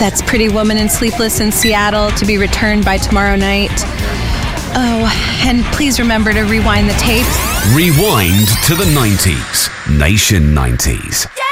That's Pretty Woman and Sleepless in Seattle, to be returned by tomorrow night. Oh, and please remember to rewind the tape. Rewind to the 90s. Nation 90s.